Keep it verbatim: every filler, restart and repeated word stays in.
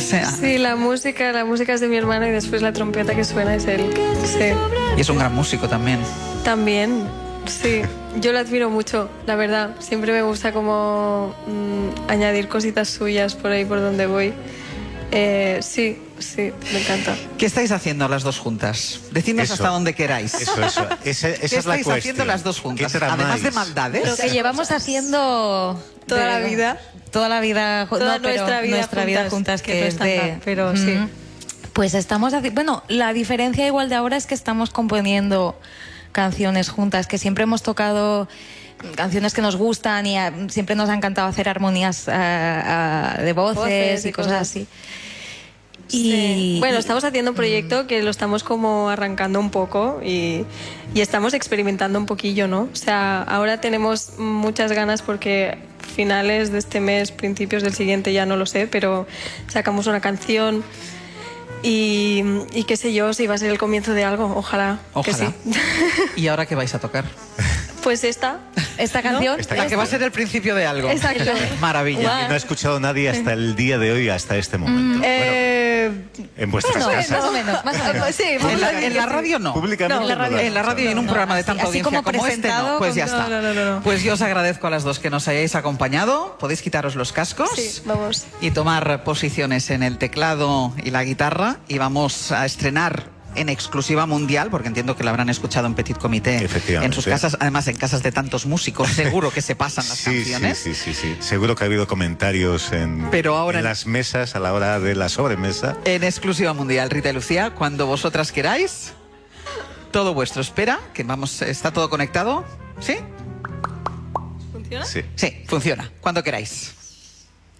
sea... Sí, la música, la música es de mi hermano y después la trompeta que suena es él. Sí. Y es un gran músico también. También, sí. Yo lo admiro mucho, la verdad. Siempre me gusta como mmm, añadir cositas suyas por ahí por donde voy. Eh, sí, sí, me encanta. ¿Qué estáis haciendo las dos juntas? Decidnos Eso. hasta dónde queráis. Eso, eso. Esa, esa ¿Qué es la estáis cuestión. haciendo las dos juntas? ¿Qué Además tramáis? de maldades. Lo que llevamos haciendo Toda de- la vida. Toda la vida, ju- Toda no, pero nuestra vida nuestra juntas, vida juntas, que, que no es es de... tanta, pero sí. Ujú. Pues estamos haci- bueno, la diferencia igual de ahora es que estamos componiendo canciones juntas, que siempre hemos tocado canciones que nos gustan y ah, siempre nos ha encantado hacer armonías ah, ah, de voces, Voces y y cosas cosas. así. Sí. Y Bueno, estamos haciendo un proyecto que lo estamos como arrancando un poco y, y estamos experimentando un poquillo, ¿no? O sea, ahora tenemos muchas ganas porque finales de este mes, principios del siguiente, ya no lo sé, pero sacamos una canción y, y qué sé yo, si va a ser el comienzo de algo, ojalá, Ojalá. que sí. ¿Y ahora qué vais a tocar? Pues esta, esta canción... Esta La que va a ser el principio de algo. Exacto. Maravilla. No he escuchado a nadie hasta el día de hoy, hasta este momento. Eh, Bueno, en vuestras Bueno, casas. más o menos, más o menos. sí, En la, en la radio no. Públicamente. No, en la radio- lo has En la radio y en un No, programa de así- tanta así audiencia como como, este, no. presentado, Pues ya con- está. no, no, no, no. Pues yo os agradezco a las dos que nos hayáis acompañado. Podéis quitaros los cascos sí, vamos. y tomar posiciones en el teclado y la guitarra. Y vamos a estrenar en exclusiva mundial, porque entiendo que la habrán escuchado en Petit Comité, Efectivamente. en sus casas, además en casas de tantos músicos, seguro que se pasan las Sí, canciones. sí, sí, sí, sí. Seguro que ha habido comentarios en, Pero ahora- en las mesas a la hora de la sobremesa. En exclusiva mundial, Rita y Lucía, cuando vosotras queráis, todo vuestro. Espera, que vamos, está todo conectado. ¿Sí? ¿Funciona? Sí. Sí, funciona. Cuando queráis.